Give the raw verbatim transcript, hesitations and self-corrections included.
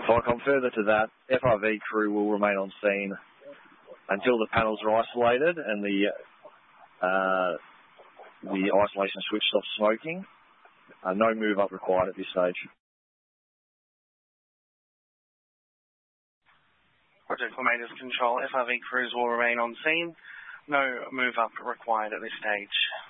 Vicom, further to that, F R V crew will remain on scene until the panels are isolated and the uh, the isolation switch stops smoking. Uh, no move up required at this stage. Project Formator's control, F R V crews will remain on scene. No move up required at this stage.